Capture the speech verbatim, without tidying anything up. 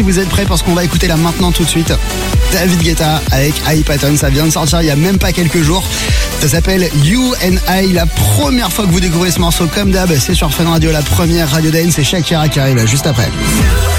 Vous êtes prêts parce qu'on va écouter là maintenant tout de suite David Guetta avec I Pattern. Ça vient de sortir il y a même pas quelques jours. Ça s'appelle You and I. La première fois que vous découvrez ce morceau, comme d'hab, c'est sur Fun Radio, la première radio dance. C'est Shakira qui arrive là juste après.